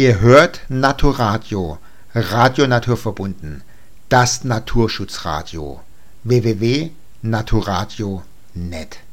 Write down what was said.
Ihr hört Naturadio, Radio Naturverbunden, das Naturschutzradio. www.naturadio.net